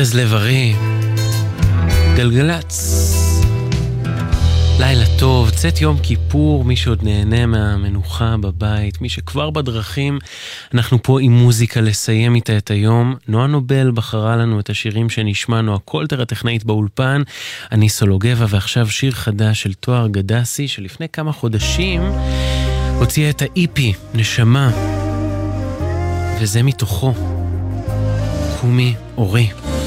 ארז לב-ארי, גלגלץ. לילה טוב, צאת יום כיפור, מי שעוד נהנה מהמנוחה בבית, מי שכבר בדרכים, אנחנו פה עם מוזיקה לסיים איתה את היום. נועה נובל בחרה לנו את השירים שנשמע, נועה קולטר הטכנאית באולפן, אני סולוגבה, ועכשיו שיר חדש של תואר גדסי, שלפני כמה חודשים הוציאה את האיפי, נשמה, וזה מתוכו, קומי אורי.